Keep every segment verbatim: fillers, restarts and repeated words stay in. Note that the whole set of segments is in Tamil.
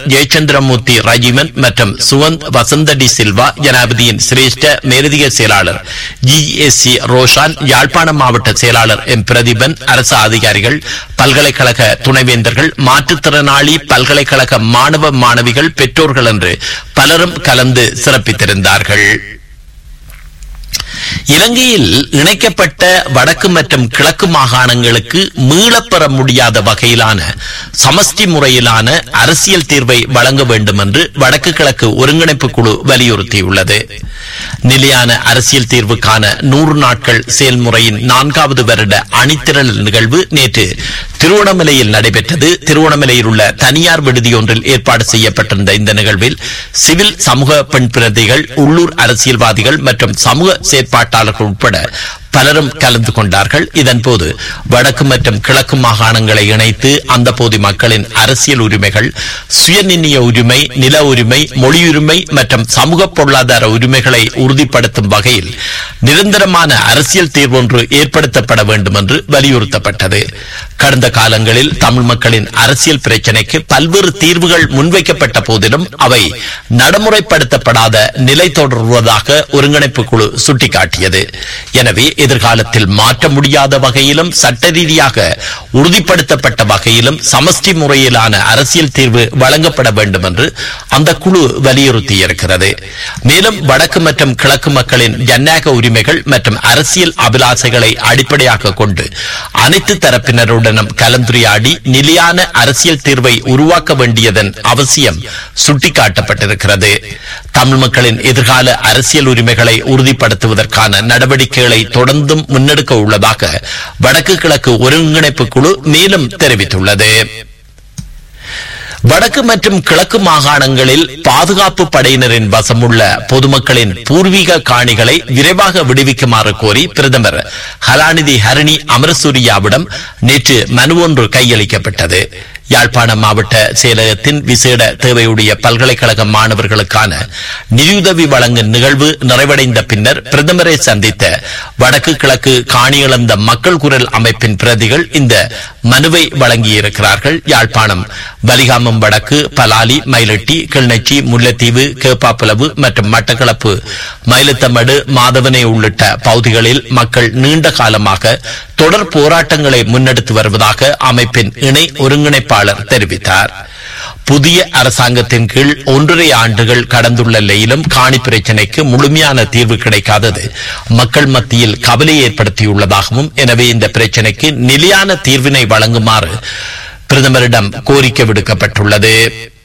ஜெயச்சந்திரமூர்த்தி ரஜீவன் மற்றும் சுவந்த் வசந்த டி சில்வா ஜனாதிபதியின் சிரேஷ்ட மேலதிக செயலாளர் G S C Roshan, Yazhpanam மாவட்ட செயலாளர் எம் பிரதீபன், அரசு அதிகாரிகள், பல்கலைக்கழக துணைவேந்தர்கள், மாற்றுத்திறனாளி பல்கலைக்கழக மாணவ மாணவிகள், பெற்றோர்கள் என்று பலரும் கலந்து சிறப்பித்திருந்தார்கள். இலங்கையில் இணைக்கப்பட்ட வடக்கு மற்றும் கிழக்கு மாகாணங்களுக்கு மீளப்பெற முடியாத வகையிலான சமஷ்டி முறையிலான அரசியல் தீர்வை வழங்க வேண்டும் என்று வடக்கு கிழக்கு ஒருங்கிணைப்பு குழு வலியுறுத்தியுள்ளது. நிலையான அரசியல் தீர்வுக்கான நூறு நாட்கள் செயல்முறையின் நான்காவது வருட அணிதிரள் நிகழ்வு நேற்று திருவண்ணாமலையில் நடைபெற்றது. திருவண்ணாமலையில் உள்ள தனியார் விடுதி ஒன்றில் ஏற்பாடு செய்யப்பட்டிருந்த இந்த நிகழ்வில் சிவில் சமூக பெண் பிரதிகள், உள்ளூர் அரசியல்வாதிகள் மற்றும் சமூக செயற்பாட்டாளர்கள் உட்பட பலரும் கலந்து கொண்டார்கள். இதன்போது வடக்கு மற்றும் கிழக்கு மாகாணங்களை இணைத்து அந்த பகுதி மக்களின் அரசியல் உரிமைகள், சுயநிர்ணய உரிமை, நில உரிமை, மொழியுரிமை மற்றும் சமூக பொருளாதார உரிமைகளை உறுதிப்படுத்தும் வகையில் நிரந்தரமான அரசியல் தீர்வு ஒன்று ஏற்படுத்தப்பட வேண்டும் என்று வலியுறுத்தப்பட்டது. கடந்த காலங்களில் தமிழ் மக்களின் அரசியல் பிரச்சினைக்கு பல்வேறு தீர்வுகள் முன்வைக்கப்பட்ட போதிலும் அவை நடைமுறைப்படுத்தப்படாத நிலை தொடர்வதாக ஒருங்கிணைப்பு குழு சுட்டிக்காட்டியது. எனவே எதிர்காலத்தில் மாற்ற முடியாத வகையிலும் சட்ட ரீதியாக உறுதிப்படுத்தப்பட்ட வகையிலும் சமஷ்டி முறையிலான அரசியல் தீர்வு வழங்கப்பட வேண்டும் என்று அந்த குழு வலியுறுத்தியிருக்கிறது. மேலும் வடக்கு மற்றும் கிழக்கு மக்களின் ஜனநாயக உரிமைகள் மற்றும் அரசியல் அபிலாசைகளை அடிப்படையாக கொண்டு அனைத்து தரப்பினருடனும் கலந்துரையாடி நிலையான அரசியல் தீர்வை உருவாக்க வேண்டியதன் அவசியம் சுட்டிக்காட்டப்பட்டிருக்கிறது. தமிழ் மக்களின் எதிர்கால அரசியல் உரிமைகளை உறுதிப்படுத்துவதற்கான நடவடிக்கைகளை தொடர்ந்தும் முன்னெடுக்க உள்ளதாக வடக்கு கிழக்கு ஒருங்கிணைப்பு குழு மேலும் தெரிவித்துள்ளது. வடக்கு மற்றும் கிழக்கு மாகாணங்களில் பாதுகாப்பு படையினரின் வசமுள்ள பொதுமக்களின் பூர்வீக காணிகளை விரைவாக விடுவிக்குமாறு கோரி பிரதமர் கலாநிதி ஹரணி அமரசூரியாவிடம் நேற்று மனு ஒன்று கையளிக்கப்பட்டது. யாழ்ப்பாணம் மாவட்ட செயலகத்தின் விசேட தேவையுடைய பல்கலைக்கழக மாணவர்களுக்கான நிதியுதவி வழங்கும் நிகழ்வு நிறைவடைந்த பின்னர் பிரதமரை சந்தித்த வடக்கு கிழக்கு காணியிழந்த மக்கள் குரல் அமைப்பின் பிரதிகள் இந்த மனுவை வழங்கியிருக்கிறார்கள். யாழ்ப்பாணம் வலிகாமம் வடக்கு, பலாலி, மயிலட்டி, கிளிநொச்சி, முல்லைத்தீவு, கேப்பாப்புலவு மற்றும் மட்டக்களப்பு, மயிலத்தமடு, மாதவனை உள்ளிட்ட பகுதிகளில் மக்கள் நீண்ட காலமாக தொடர் போராட்டங்களை முன்னெடுத்து வருவதாக அமைப்பின் இணை ஒருங்கிணைப்பாளர் தெரிவித்தார். புதிய அரசாங்கத்தின் கீழ் ஒன்றரை ஆண்டுகள் கடந்துள்ள நிலையிலும் காணி பிரச்சினைக்கு முழுமையான தீர்வு கிடைக்காதது மக்கள் மத்தியில் கவலை ஏற்படுத்தியுள்ளதாகவும், எனவே இந்த பிரச்சினைக்கு நிலையான தீர்வினை வழங்குமாறு பிரதமரிடம் கோரிக்கை விடுக்கப்பட்டுள்ளது.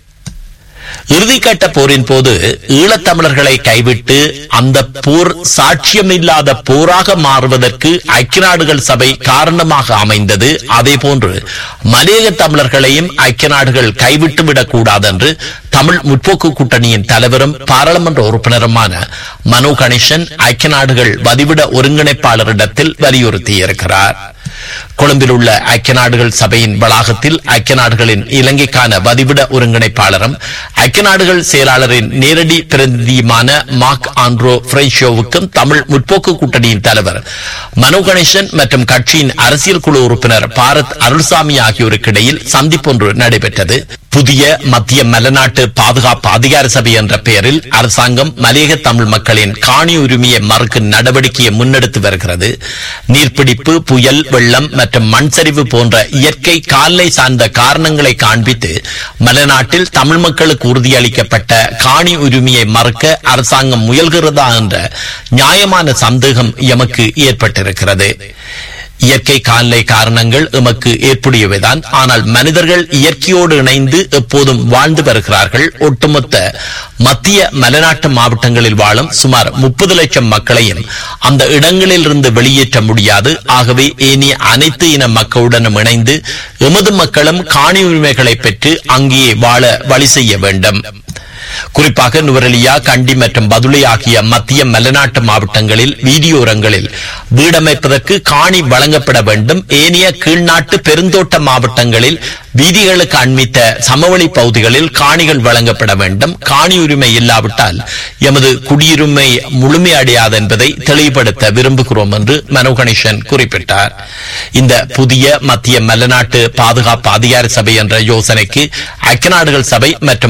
இறுதிக்கட்ட போரின் போது ஈழத்தமிழர்களை கைவிட்டு அந்த போர் சாட்சியமில்லாத போராக மாறுவதற்கு ஐக்கிய நாடுகள் சபை காரணமாக அமைந்தது. அதேபோன்று மலையக தமிழர்களையும் ஐக்கிய நாடுகள் கைவிட்டுவிடக் கூடாது என்று தமிழ் முற்போக்கு கூட்டணியின் தலைவரும் பாராளுமன்ற உறுப்பினருமான மனோ கணேசன் ஐக்கிய நாடுகள் வதிவிட ஒருங்கிணைப்பாளரிடத்தில் வலியுறுத்தியிருக்கிறார். கொழும்பில் உள்ள ஐக்கிய நாடுகள் சபையின் வளாகத்தில் ஐக்கிய நாடுகளின் இலங்கைக்கான வதிவிட ஒருங்கிணைப்பாளரும் ஐக்கிய நாடுகள் செயலாளரின் நேரடி பிரதிநிதியுமான மார்க் ஆண்ட்ரோ பிரென்ஷோவுக்கும் தமிழ் முற்போக்கு கூட்டணியின் தலைவர் மனோ கணேசன் மற்றும் கட்சியின் அரசியல் குழு உறுப்பினர் பாரத் அருள்சாமி ஆகியோருக்கு இடையில் சந்திப்பொன்று நடைபெற்றது. புதிய மத்திய மலைநாட்டு பாதுகாப்பு அதிகார சபை என்ற பெயரில் அரசாங்கம் மலையக தமிழ் மக்களின் காணி உரிமையை மறுக்கும் நடவடிக்கையை முன்னெடுத்து வருகிறது. நீர்பிடிப்பு, புயல், வெள்ளம் மற்றும் மண் சரிவு போன்ற இயற்கை கால்நடை சார்ந்த காரணங்களை காண்பித்து மலைநாட்டில் தமிழ் மக்களுக்கு உறுதியளிக்கப்பட்ட காணி உரிமையை மறுக்க அரசாங்கம் முயல்கிறதா என்ற நியாயமான சந்தேகம் எமக்கு ஏற்பட்டிருக்கிறது. இயற்கை கால்நடை காரணங்கள் எமக்கு ஏற்புடையவைதான். ஆனால் மனிதர்கள் இயற்கையோடு இணைந்து எப்போதும் வாழ்ந்து வருகிறார்கள். ஒட்டுமொத்த மத்திய மலைநாட்டு மாவட்டங்களில் வாழும் சுமார் முப்பது லட்சம் மக்களையும் அந்த இடங்களில் இருந்து வெளியேற்ற முடியாது. ஆகவே ஏனைய அனைத்து இன மக்களுடனும் இணைந்து எமது மக்களும் காணி உரிமைகளை பெற்று அங்கேயே வாழ வழி செய்ய வேண்டும். குறிப்பாக நுவரெலியா, கண்டி மற்றும் பதுளை ஆகிய மத்திய மலைநாட்டு மாவட்டங்களில் வீதியோரங்களில் வீடமைப்பதற்கு காணி வழங்கப்பட வேண்டும். ஏனைய கீழ்நாட்டு பெருந்தோட்ட மாவட்டங்களில் வீதிகளுக்கு அண்மித்த சமவெளி பகுதிகளில் காணிகள் வழங்கப்பட வேண்டும். காணி உரிமை இல்லாவிட்டால் எமது குடியுரிமை முழுமையடையாது என்பதை தெளிவுபடுத்த விரும்புகிறோம் என்று மனோ கணேசன் குறிப்பிட்டார். இந்த புதிய மத்திய மலைநாட்டு பாதுகாப்பு அதிகார சபை என்ற யோசனைக்கு ஐக்கிய நாடுகள் சபை மற்றும்